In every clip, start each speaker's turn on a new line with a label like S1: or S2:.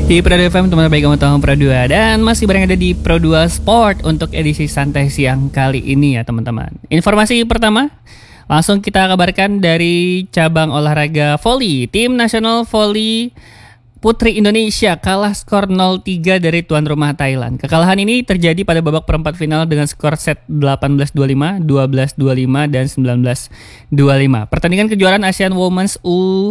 S1: Di Pro 2 FM, teman baik kamu tahu Pro 2. Dan masih berada di Pro 2 Sport untuk edisi santai siang kali ini ya teman-teman. Informasi pertama, langsung kita kabarkan dari cabang olahraga voli. Tim nasional voli Putri Indonesia kalah skor 0-3 dari tuan rumah Thailand. Kekalahan ini terjadi pada babak perempat final dengan skor set 18-25, 12-25, dan 19-25. Pertandingan kejuaraan ASEAN Women's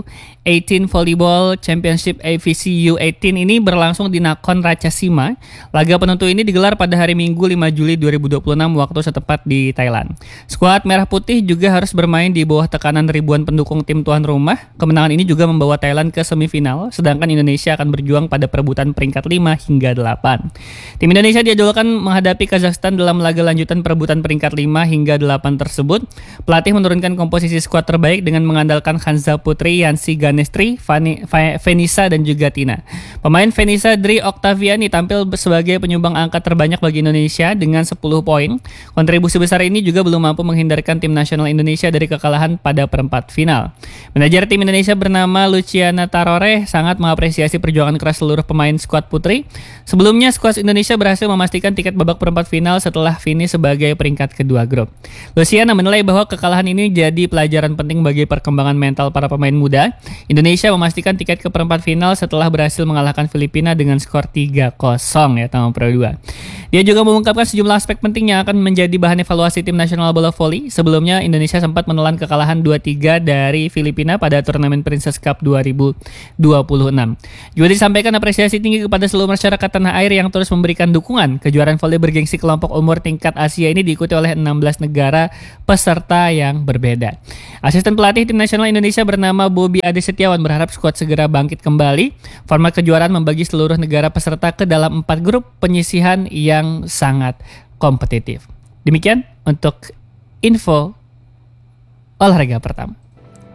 S1: U18 Volleyball Championship AVC U18 ini berlangsung di Nakhon Ratchasima. Laga penentu ini digelar pada hari Minggu 5 Juli 2026 waktu setempat di Thailand. Skuad Merah Putih juga harus bermain di bawah tekanan ribuan pendukung tim tuan rumah. Kemenangan ini juga membawa Thailand ke semifinal, sedangkan Indonesia akan berjuang pada perebutan peringkat 5 hingga 8. Tim Indonesia dijadwalkan menghadapi Kazakhstan dalam laga lanjutan perebutan peringkat 5 hingga 8 tersebut. Pelatih menurunkan komposisi skuad terbaik dengan mengandalkan Hanza Putri, Yansi Ganestri, Venisa, dan juga Tina. Pemain Venisa Dri Oktaviani tampil sebagai penyumbang angka terbanyak bagi Indonesia dengan 10 poin. Kontribusi besar ini juga belum mampu menghindarkan tim nasional Indonesia dari kekalahan pada perempat final. Manajer tim Indonesia bernama Luciana Tarore sangat mengapresiasi perjuangan keras seluruh pemain skuad putri. Sebelumnya, skuad Indonesia berhasil memastikan tiket babak perempat final setelah finish sebagai peringkat kedua grup. Luciana menilai bahwa kekalahan ini jadi pelajaran penting bagi perkembangan mental para pemain muda. Indonesia memastikan tiket ke perempat final setelah berhasil mengalahkan Filipina dengan skor 3-0 ya teman Pro 2. Dia juga mengungkapkan sejumlah aspek penting yang akan menjadi bahan evaluasi tim nasional bola voli. Sebelumnya, Indonesia sempat menelan kekalahan 2-3 dari Filipina pada turnamen Princess Cup 2026. Juga disampaikan apresiasi tinggi kepada seluruh masyarakat tanah air yang terus memberikan dukungan. Kejuaraan voli bergengsi kelompok umur tingkat Asia ini diikuti oleh 16 negara peserta yang berbeda. Asisten pelatih tim nasional Indonesia bernama Bobi Ade Setiawan berharap skuad segera bangkit kembali. Format kejuaraan membagi seluruh negara peserta ke dalam 4 grup penyisihan yang sangat kompetitif. Demikian untuk info olahraga pertama.